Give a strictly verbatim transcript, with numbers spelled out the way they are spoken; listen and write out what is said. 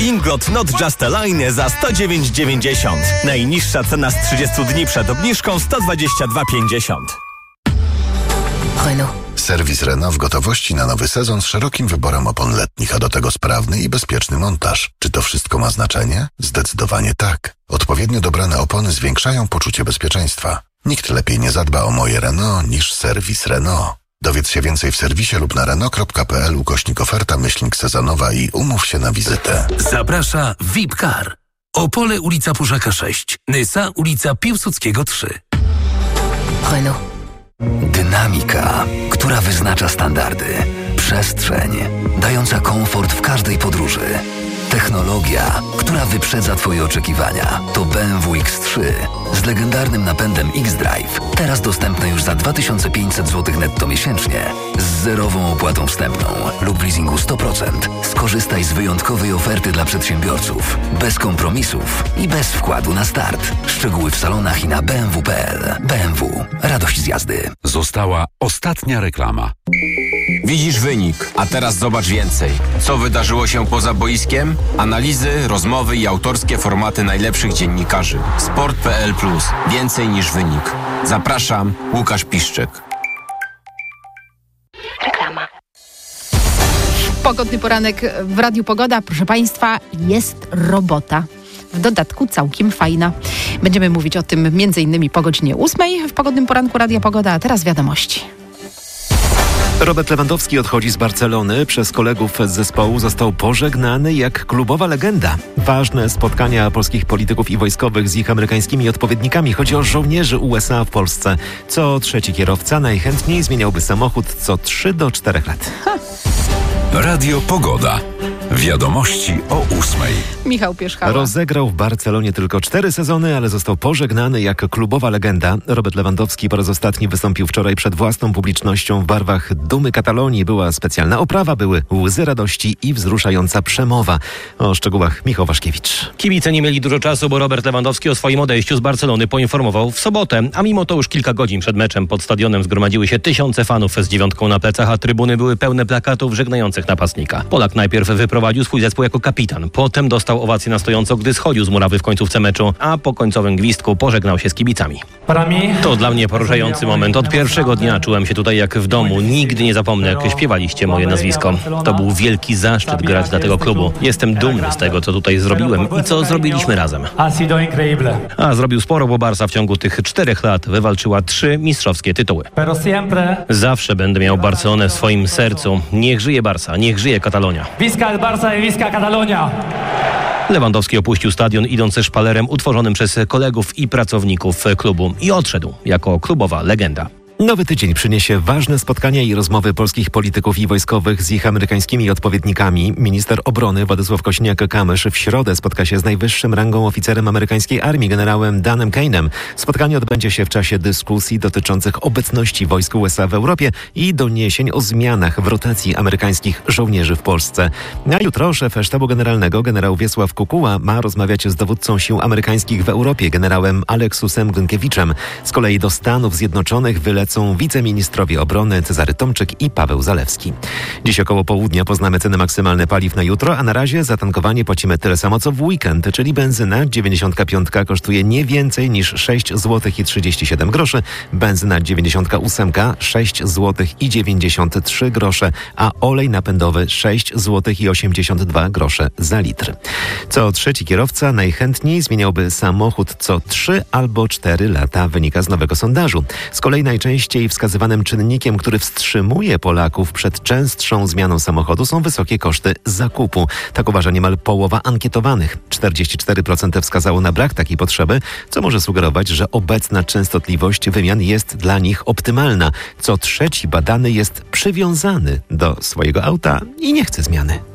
Inglot Not Just a Line za sto dziewięć dziewięćdziesiąt. Najniższa cena z trzydziestu dni przed obniżką sto dwadzieścia dwa pięćdziesiąt. Renault. Serwis Renault w gotowości na nowy sezon z szerokim wyborem opon letnich, a do tego sprawny i bezpieczny montaż. Czy to wszystko ma znaczenie? Zdecydowanie tak. Odpowiednio dobrane opony zwiększają poczucie bezpieczeństwa. Nikt lepiej nie zadba o moje Renault niż serwis Renault. Dowiedz się więcej w serwisie lub na renault kropka p l ukośnik oferta myślnik sezonowa i umów się na wizytę. Zaprasza V I P Car. Opole ulica Puszaka sześć. Nysa ulica Piłsudskiego trzy. Renault. Dynamika, która wyznacza standardy. Przestrzeń, dająca komfort w każdej podróży. Technologia, która wyprzedza Twoje oczekiwania. To B M W X trzy z legendarnym napędem X-Drive. Teraz dostępne już za dwa tysiące pięćset złotych netto miesięcznie z zerową opłatą wstępną lub w leasingu sto procent. Skorzystaj z wyjątkowej oferty dla przedsiębiorców. Bez kompromisów i bez wkładu na start. Szczegóły w salonach i na b m w kropka p l. B M W. Radość z jazdy. Została ostatnia reklama. Widzisz wynik, a teraz zobacz więcej. Co wydarzyło się poza boiskiem? Analizy, rozmowy i autorskie formaty najlepszych dziennikarzy. sport kropka p l plus. Więcej niż wynik. Zapraszam, Łukasz Piszczek. Reklama. Pogodny poranek w Radiu Pogoda. Proszę Państwa, jest robota. W dodatku całkiem fajna. Będziemy mówić o tym między innymi po godzinie ósmej w Pogodnym Poranku Radia Pogoda, a teraz wiadomości. Robert Lewandowski odchodzi z Barcelony. Przez kolegów z zespołu został pożegnany jak klubowa legenda. Ważne spotkania polskich polityków i wojskowych z ich amerykańskimi odpowiednikami. Chodzi o żołnierzy U S A w Polsce. Co trzeci kierowca najchętniej zmieniałby samochód co trzy do czterech lat. Ha. Radio Pogoda. Wiadomości o ósmej. Michał Pierzchała. Rozegrał w Barcelonie tylko cztery sezony, ale został pożegnany jak klubowa legenda. Robert Lewandowski po raz ostatni wystąpił wczoraj przed własną publicznością w barwach Dumy Katalonii. Była specjalna oprawa, były łzy radości i wzruszająca przemowa. O szczegółach Michał Waszkiewicz. Kibice nie mieli dużo czasu, bo Robert Lewandowski o swoim odejściu z Barcelony poinformował w sobotę. A mimo to już kilka godzin przed meczem pod stadionem zgromadziły się tysiące fanów z dziewiątką na plecach, a trybuny były pełne plakatów żegnających napastnika. Polak najpierw wyprowadził swój zespół jako kapitan. Potem dostał owację na stojąco, gdy schodził z murawy w końcówce meczu, a po końcowym gwizdku pożegnał się z kibicami. To dla mnie poruszający moment. Od pierwszego dnia czułem się tutaj jak w domu. Nigdy nie zapomnę, jak śpiewaliście moje nazwisko. To był wielki zaszczyt grać dla tego klubu. Jestem dumny z tego, co tutaj zrobiłem i co zrobiliśmy razem. A zrobił sporo, bo Barca w ciągu tych czterech lat wywalczyła trzy mistrzowskie tytuły. Zawsze będę miał Barcelonę w swoim sercu. Niech żyje Barca, niech żyje Katalonia. Visca Barca i Visca Catalonia. Lewandowski opuścił stadion idąc szpalerem utworzonym przez kolegów i pracowników klubu i odszedł jako klubowa legenda. Nowy tydzień przyniesie ważne spotkania i rozmowy polskich polityków i wojskowych z ich amerykańskimi odpowiednikami. Minister obrony Władysław Kosiniak-Kamysz w środę spotka się z najwyższym rangą oficerem amerykańskiej armii, generałem Danem Kane'em. Spotkanie odbędzie się w czasie dyskusji dotyczących obecności wojsk U S A w Europie i doniesień o zmianach w rotacji amerykańskich żołnierzy w Polsce. A jutro szef sztabu generalnego, generał Wiesław Kukuła, ma rozmawiać z dowódcą sił amerykańskich w Europie, generałem Aleksusem Grynkiewiczem. Z kolei do Stanów Zjednoczonych wylecą są wiceministrowie obrony Cezary Tomczyk i Paweł Zalewski. Dziś około południa poznamy ceny maksymalne paliw na jutro, a na razie za tankowanie płacimy tyle samo co w weekend, czyli benzyna dziewięćdziesiątka piątka kosztuje nie więcej niż sześć złotych i trzydzieści siedem groszy, benzyna dziewięćdziesiątka ósemka sześć złotych i dziewięćdziesiąt trzy grosze, a olej napędowy sześć złotych i osiemdziesiąt dwa grosze za litr. Co trzeci kierowca najchętniej zmieniałby samochód co trzy albo cztery lata, wynika z nowego sondażu. Z kolei najczęściej wskazywanym czynnikiem, który wstrzymuje Polaków przed częstszą zmianą samochodu, są wysokie koszty zakupu. Tak uważa niemal połowa ankietowanych. czterdzieści cztery procent wskazało na brak takiej potrzeby, co może sugerować, że obecna częstotliwość wymian jest dla nich optymalna. Co trzeci badany jest przywiązany do swojego auta i nie chce zmiany.